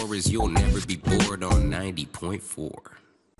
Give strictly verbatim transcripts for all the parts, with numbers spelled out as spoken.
You'll never be bored on ninety point four.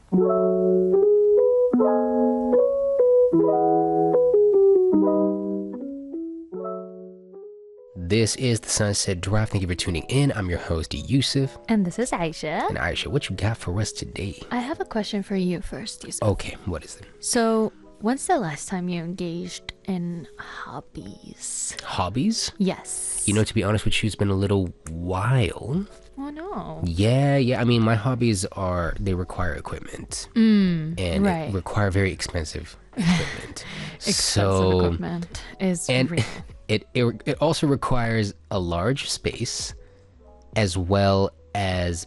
This is the Sunset Drive. Thank you for tuning in. I'm your host, Yusuf. And this is Aisha. And Aisha, what you got for us today? I have a question for you first, Yusuf. Okay, what is it? So, when's the last time you engaged in hobbies? Hobbies? Yes. You know, to be honest with you, it's been a little while. Oh, no. Yeah, yeah. I mean, my hobbies are, they require equipment. Mm, and right. it require very expensive equipment. Expensive so, equipment is and real. It, it it also requires a large space, as well as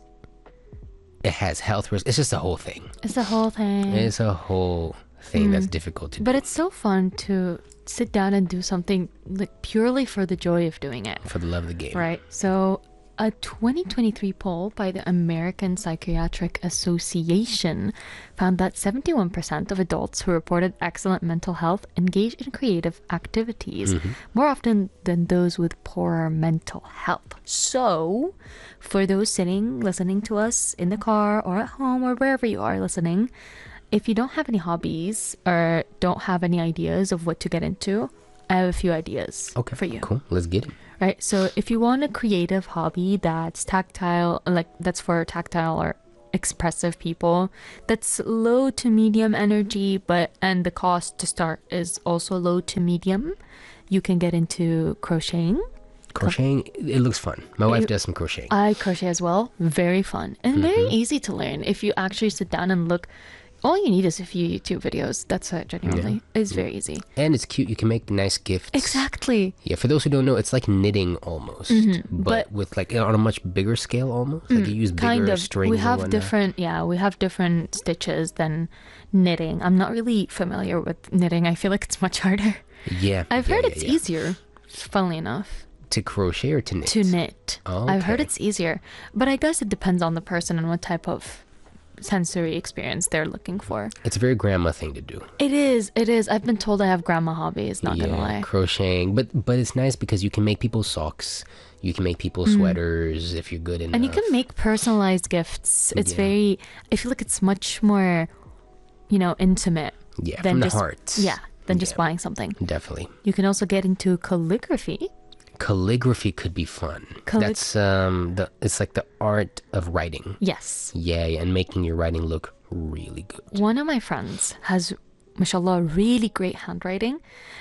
it has health risks. It's just a whole thing. It's the whole thing. It's a whole thing mm. that's difficult to do. But it's so fun to sit down and do something like purely for the joy of doing it. For the love of the game. Right. So a twenty twenty-three poll by the American Psychiatric Association found that seventy-one percent of adults who reported excellent mental health engage in creative activities mm-hmm. more often than those with poorer mental health. So, for those sitting, listening to us in the car or at home or wherever you are listening, if you don't have any hobbies or don't have any ideas of what to get into, I have a few ideas okay, for you. Cool. Let's get it. Right, so if you want a creative hobby that's tactile, like that's for tactile or expressive people, that's low to medium energy, but and the cost to start is also low to medium, you can get into crocheting. Crocheting, it looks fun. My wife does some crocheting. I crochet as well. Very fun and mm-hmm. very easy to learn. If you actually sit down and look, all you need is a few YouTube videos. That's it, genuinely. Yeah. It's very easy. And it's cute. You can make nice gifts. Exactly. Yeah, for those who don't know, it's like knitting almost. Mm-hmm. But, but with like on a much bigger scale almost. Mm, like you use bigger kind of. strings We have and different, yeah, we have different stitches than knitting. I'm not really familiar with knitting. I feel like it's much harder. Yeah. I've yeah, heard yeah, it's yeah. easier, funnily enough. To crochet or to knit? To knit. Oh, okay. I've heard it's easier. But I guess it depends on the person and what type of sensory experience they're looking for. It's a very grandma thing to do. It is. It is. I've been told I have grandma hobbies, not yeah, gonna lie. Crocheting. But but it's nice because you can make people socks. You can make people mm. sweaters if you're good enough. And you can make personalized gifts. It's yeah. very, I feel like it's much more, you know, intimate. Yeah, than from the just, heart. Yeah, than yeah. just buying something. Definitely. You can also get into calligraphy. Calligraphy could be fun. Callig- That's um the it's like the art of writing. Yes. Yeah, yeah, and making your writing look really good. One of my friends has, mashallah, really great handwriting,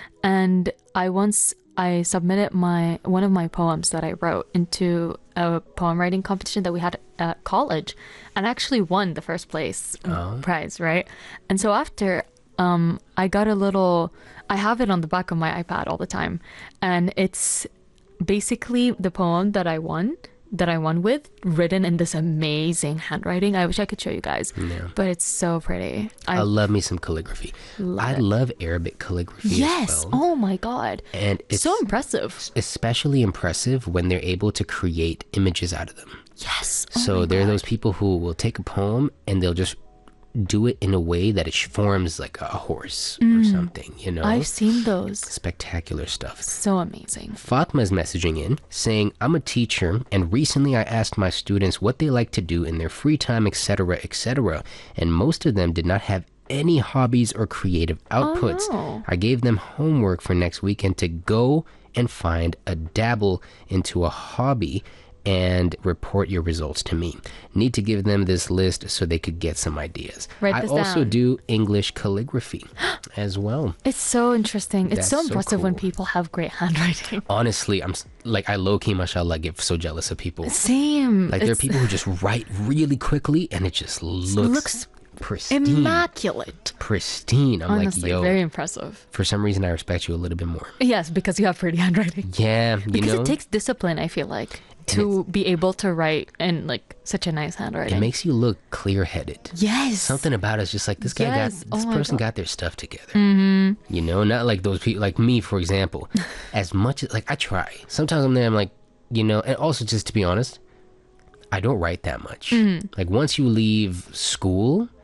and I once I submitted my one of my poems that I wrote into a poem writing competition that we had at college, and actually won the first place oh. prize, right? And so after um I got a little, I have it on the back of my iPad all the time, and it's basically the poem that I won that I won with, written in this amazing handwriting. I wish I could show you guys, yeah. but it's so pretty. I, I love me some calligraphy. Love I it. love Arabic calligraphy yes. as well. Oh my God. And it's so impressive. Especially impressive when they're able to create images out of them. Yes. Oh so there are those people who will take a poem and they'll just do it in a way that it forms like a horse mm. or something, you know? I've seen those. Spectacular stuff. So amazing. Fatma's messaging in saying, I'm a teacher and recently I asked my students what they like to do in their free time, et cetera, et cetera. And most of them did not have any hobbies or creative outputs. Oh, no. I gave them homework for next weekend to go and find a dabble into a hobby and report your results to me. Need to give them this list so they could get some ideas. Write I this also down. do English calligraphy as well. It's so interesting. It's That's so so impressive cool. when people have great handwriting. Honestly, I'm s- like I low-key, mashallah, get so jealous of people. Same. Like there are people who just write really quickly and it just looks, looks pristine. Immaculate. Pristine. I'm Honestly, like, yo. very impressive. For some reason, I respect you a little bit more. Yes, because you have pretty handwriting. Yeah, you because know. it takes discipline, I feel like, to be able to write in like such a nice handwriting. It makes you look clear-headed. Yes. Something about it's just like this guy yes. got this oh person God. got their stuff together. Mm-hmm. You know, not like those people like me, for example. As much as like I try. Sometimes I'm there, I'm like, you know, and also just to be honest, I don't write that much. Mm-hmm. Like once you leave school,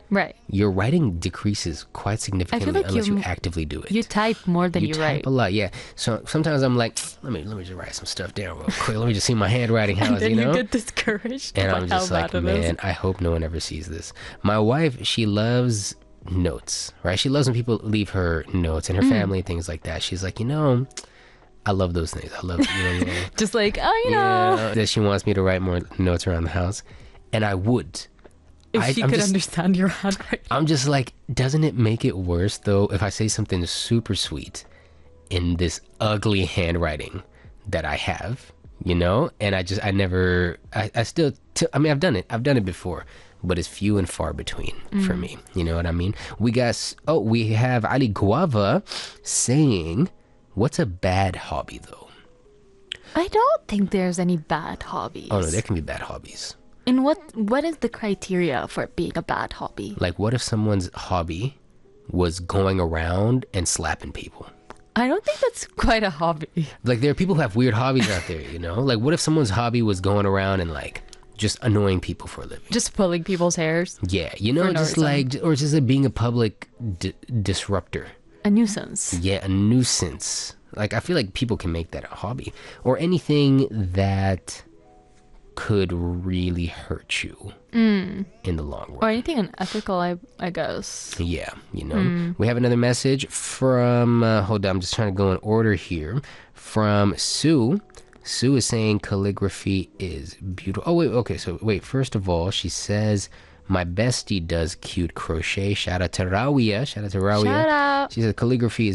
Right. your writing decreases quite significantly like unless you you- actively do it. You type more than you, type write. a lot, yeah. So sometimes I'm like, let me let me just write some stuff down real quick. Let me just see my handwriting, how is, Then you know? you get discouraged. And by I'm how just like, bad it is. man, I hope no one ever sees this. My wife, she loves notes, right? She loves when people leave her notes and her Mm. family, things like that. She's like, you know, I love those things. I love, you know, you know Just like, oh, you know. yeah, that she wants me to write more notes around the house. And I would. If I- she I'm could just- understand your handwriting. I'm just like, doesn't it make it worse though if I say something super sweet in this ugly handwriting that I have, you know? And I just, I never, I, I still, t- I mean, I've done it. I've done it before, but it's few and far between for me. You know what I mean? We got, s- oh, we have Ali Guava saying, what's a bad hobby though? I don't think there's any bad hobbies. Oh no, there can be bad hobbies. And what what is the criteria for it being a bad hobby? Like, what if someone's hobby was going around and slapping people? I don't think that's quite a hobby. Like, there are people who have weird hobbies out there, you know? Like, what if someone's hobby was going around and, like, just annoying people for a living? Just pulling people's hairs. Yeah, you know, For no just reason. like, or just like being a public d- disruptor. A nuisance. Yeah, a nuisance. Like, I feel like people can make that a hobby. Or anything that could really hurt you in the long run. Or anything unethical, I I guess. Yeah, you know. We have another message from, uh, hold on, I'm just trying to go in order here. From Sue. Sue is saying calligraphy is beautiful. Oh, wait, okay, so wait, first of all, she says, my bestie does cute crochet. Shout out to Rawia. Shout out to Rawia. Shout out. She says calligraphy is